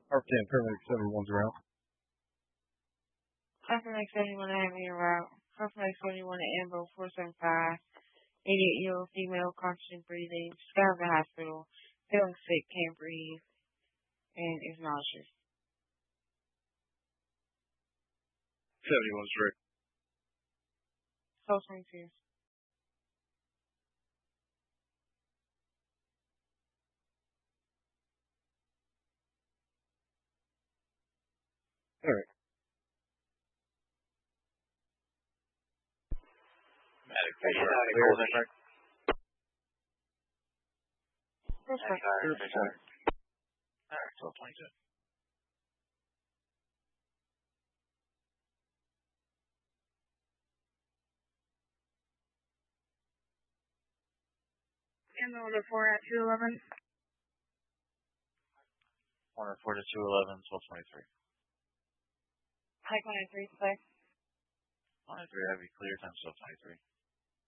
Or 10, paramedic 71's around. Paramedic 71 to Hampton route. Paramedic 71 to Ambo 475. 88-year-old female, conscious breathing. She's out of the hospital. Feeling sick, can't breathe, and is nauseous. 71's Rick. 1222. All right. Medic, clear, is that correct? That's right. Alright, 1222. And order 4 at 211. Order 4 to 211, 1223. High 23, sir. 23, have you clear, time 1223.